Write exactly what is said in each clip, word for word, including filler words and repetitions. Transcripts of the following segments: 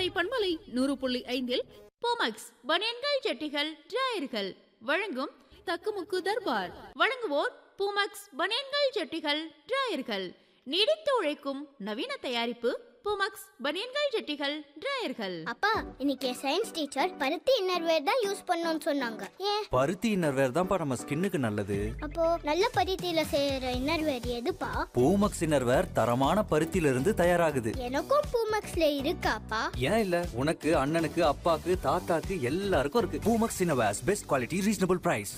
கோடை பண்பலை நூறு புள்ளி ஐந்தில் பூமக்ஸ் பனியன்கள் ஜட்டிகள் டிராயர்கள் வழங்கும் தக்குமுக்கு தர்பார். வழங்குவோர் பூமக்ஸ் பனியன்கள் ஜட்டிகள் டிராயர்கள். நீடித்து உழைக்கும் நவீன தயாரிப்பு பூமக்ஸ் பனியன்கள் ஜட்டிகள் டிராயர்கள். அப்பா, இன்னைக்கு சயின்ஸ் டீச்சர் பருத்தி இன்னர்வேர் தான் யூஸ் பண்ணனும்னு சொன்னாங்க. ஏன்? பருத்தி இன்னர்வேர் தான்ப்பா நம்ம ஸ்கின்னுக்கு நல்லது. அப்போ நல்ல பருத்தியில செய்யற இன்னர்வேர் எதுப்பா? பூமக்ஸ் இன்னர்வேர் தரமான பருத்தியில இருந்து தயாராகுது. எனக்கும் பூமக்ஸ்ல இருக்காப்பா? ஏன் இல்ல, உனக்கு, அண்ணனுக்கு, அப்பாக்கு, தாத்தாக்கு எல்லாருக்கும் இருக்கு. Poomex innerwears best quality reasonable price.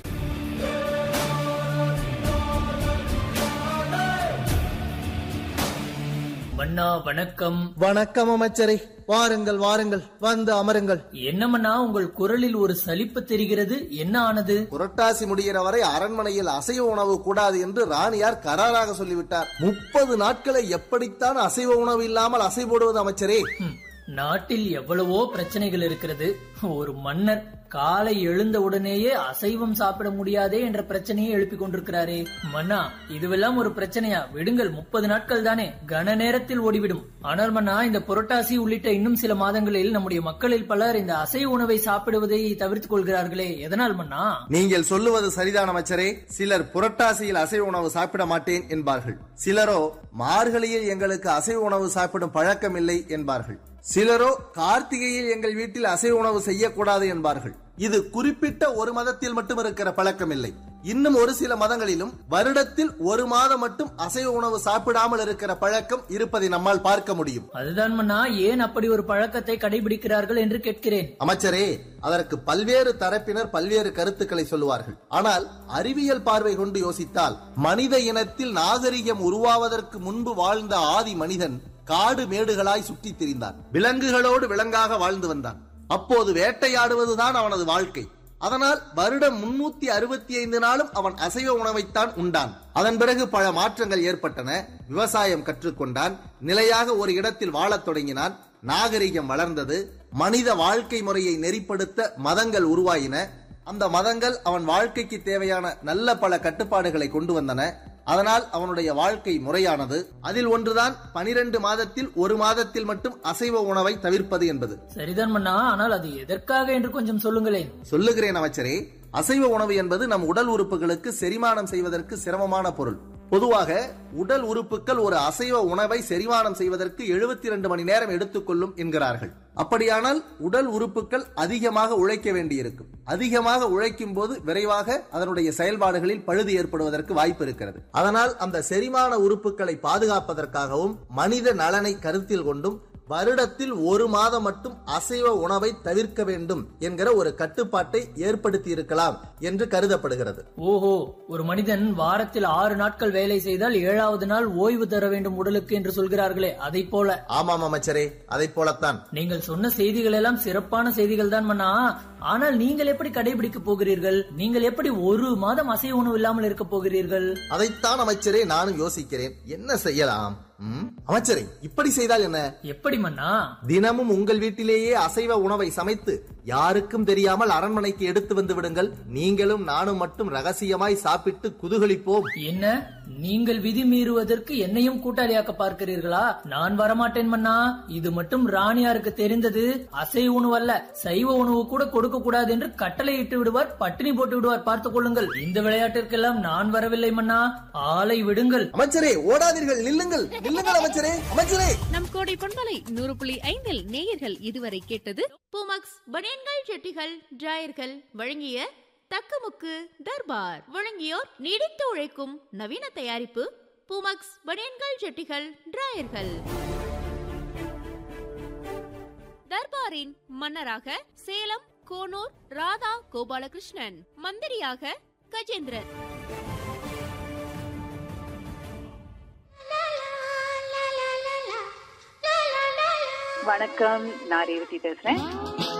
மன்னா வணக்கம். வணக்கம் அமைச்சரே, வாருங்கள் வாருங்கள், வந்து அமருங்கள். என்ன மன்னா, உங்கள் குரலில் ஒரு சலிப்பு தெரிகிறது, என்ன ஆனது? புரட்டாசி முடிகிற வரை அரண்மனையில் அசைவ உணவு கூடாது என்று ராணியார் கராராக சொல்லிவிட்டார். முப்பது நாட்களை எப்படித்தான் அசைவ உணவு இல்லாமல் அசை போடுவது அமைச்சரே? நாட்டில் எவ்வளவோ பிரச்சனைகள் இருக்கிறது. ஒரு மன்னர் காலை எழுந்த உடனேயே அசைவம் சாப்பிட முடியாதே என்ற பிரச்சனையை எழுப்பி கொண்டிருக்கிறாரே. மன்னா, இதுவெல்லாம் ஒரு பிரச்சனையா? விடுங்கள், முப்பது நாட்கள் தானே, கன நேரத்தில் ஓடிவிடும். ஆனால் மன்னா, இந்த புரட்டாசி உள்ளிட்ட இன்னும் சில மாதங்களில் நம்முடைய மக்களில் பலர் இந்த அசைவ உணவை சாப்பிடுவதை தவிர்த்துக் கொள்கிறார்களே, எதனால் மன்னா? நீங்கள் சொல்லுவது சரிதான் அமைச்சரே. சிலர் புரட்டாசியில் அசைவ உணவு சாப்பிட மாட்டேன் என்பார்கள். சிலரோ மார்கழியில் எங்களுக்கு அசைவ உணவு சாப்பிடும் பழக்கம் இல்லை என்பார்கள். சிலரோ கார்த்திகையில் எங்கள் வீட்டில் அசைவ உணவு செய்யக்கூடாது என்பார்கள். இது குறிப்பிட்ட ஒரு மதத்தில் மட்டும் இருக்கிற பழக்கம் இல்லை. இன்னும் ஒரு சில மதங்களிலும் வருடத்தில் ஒரு மாதம் மட்டும் அசைவ உணவு சாப்பிடாமல் இருக்கிற பழக்கம் இருப்பதை நம்மால் பார்க்க முடியும். அதுதான் மன்னா, ஏன் அப்படி ஒரு பழக்கத்தை கடைபிடிக்கிறார்கள் என்று கேட்கிறேன். அமைச்சரே, அதற்கு பல்வேறு தரப்பினர் பல்வேறு கருத்துக்களை சொல்லுவார்கள். ஆனால் அறிவியல் பார்வை கொண்டு யோசித்தால், மனித இனத்தில் நாகரிகம் உருவாவதற்கு முன்பு வாழ்ந்த ஆதி மனிதன் காடு மேடுகளாய் சுற்றித் திரிந்தான். விலங்குகளோடு விலங்காக வாழ்ந்து வந்தான். அப்போது வேட்டையாடுவதுதான் அவனது வாழ்க்கை. அதனால் வருடம் முன்னூத்தி அறுபத்தி ஐந்து நாளும் அவன் அசைவ உணவைத்தான் உண்டான். அதன் பிறகு பல மாற்றங்கள் ஏற்பட்டன. விவசாயம் கற்றுக்கொண்டான். நிலையாக ஒரு இடத்தில் வாழத் தொடங்கினான். நாகரிகம் வளர்ந்தது. மனித வாழ்க்கை முறையை நெறிப்படுத்த மதங்கள் உருவாயின. அந்த மதங்கள் அவன் வாழ்க்கைக்கு தேவையான நல்ல பல கட்டுப்பாடுகளை கொண்டு வந்தன. அதனால் அவனுடைய வாழ்க்கை முறையானது. அதில் ஒன்றுதான் பனிரெண்டு மாதத்தில் ஒரு மாதத்தில் மட்டும் அசைவ உணவை தவிர்ப்பது என்பது. சரிதான் மன்னா, ஆனால் அது எதற்காக என்று கொஞ்சம் சொல்லுங்களேன். சொல்லுகிறேன் அமைச்சரே. அசைவ உணவு என்பது நம் உடல் உறுப்புகளுக்கு செரிமானம் செய்வதற்கு சிரமமான பொருள். பொதுவாக உடல் உறுப்புகள் ஒரு அசைவ உணவை செரிமானம் செய்வதற்கு எழுபத்தி இரண்டு மணி நேரம் எடுத்துக்கொள்ளும் என்கிறார்கள். அப்படியானால் உடல் உறுப்புகள் அதிகமாக உழைக்க வேண்டியிருக்கும். அதிகமாக உழைக்கும் போது விரைவாக அதனுடைய செயல்பாடுகளில் பழுது ஏற்படுவதற்கு வாய்ப்பு இருக்கிறது. அதனால் அந்த செரிமான உறுப்புகளை பாதுகாப்பதற்காகவும் மனித நலனை கருத்தில் கொண்டும் வருடத்தில் ஒரு மாதம் மட்டும் அசைவ உணவை தவிர்க்க வேண்டும் என்கிற ஒரு கட்டுப்பாட்டை ஏற்படுத்தி இருக்கலாம் என்று கருதப்படுகிறது. ஓஹோ, ஒரு மனிதன் வாரத்தில் ஆறு நாட்கள் வேலை செய்தால் ஏழாவது நாள் ஓய்வு தர வேண்டும் உடலுக்கு என்று சொல்கிறார்களே, அதை போல. ஆமாம் அமைச்சரே, அதை போலத்தான். நீங்கள் சொன்ன செய்திகள் எல்லாம் சிறப்பான செய்திகள் தான் மன்னா. ஆனால் நீங்கள் எப்படி கடைபிடிக்க போகிறீர்கள்? நீங்கள் எப்படி ஒரு மாதம் அசைவ உணவு இல்லாமல் இருக்க போகிறீர்கள்? அதைத்தான் அமைச்சரே நானும் யோசிக்கிறேன். என்ன செய்யலாம்? அமைச்சரே, இப்படி செய்தால் என்ன? எப்படி மன்னா? தினமும் உங்கள் வீட்டிலேயே அசைவ உணவை சமைத்து யாருக்கும் தெரியாமல் அரண்மனைக்கு எடுத்து வந்து விடுங்கள். நீங்களும் நானும் மட்டும் ரகசியமாய் சாப்பிட்டு குதூகலிப்போம். என்ன, நீங்கள் விதி மீறுவதற்கு என்னையும் கூட்டாளியாக்க பார்க்கிறீர்களா? நான் வரமாட்டேன் மன்னா. இது மட்டும் ராணியாருக்கு தெரிந்தது அசைவ உணவு அல்ல, சைவ உணவு கூட கொடுக்க கூடாது என்று கட்டளையிட்டு விடுவார், பட்டினி போட்டு விடுவார். பார்த்துக் கொள்ளுங்கள். இந்த விளையாட்டிற்கெல்லாம் நான் வரவில்லை மன்னா. ஆளை விடுங்கள். அமைச்சரே, ஓடாதீர்கள், நில்லுங்கள், நில்லுங்கள் அமைச்சரே, அமைச்சரே. நம் கோடை பண்பலை நூறு புள்ளி ஐந்தில் நேயர்கள் இதுவரை கேட்டது பூமக்ஸ் பனியன்கள் ஜட்டிகள் டிராயர்கள் வழங்கிய தக்குமுக்கு தர்பார். வழங்கியோர் நீடித்து உழைக்கும் நவீன தயாரிப்பு பூமக்ஸ் பனியன்கள் ஜட்டிகள் டிராயர்கள். தர்பாரின் மன்னராக சேலம் கோனூர் ராதா கோபாலகிருஷ்ணன், மந்திரியாக கஜேந்திரன். வணக்கம், நான் ரேவதி பேசுறேன்.